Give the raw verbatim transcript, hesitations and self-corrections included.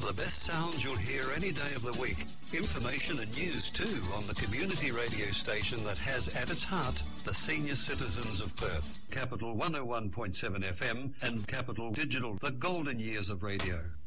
The best sounds you'll hear any day of the week. Information and news too on the community radio station that has at its heart the senior citizens of Perth. Capital one oh one point seven F M and Capital Digital, the golden years of radio.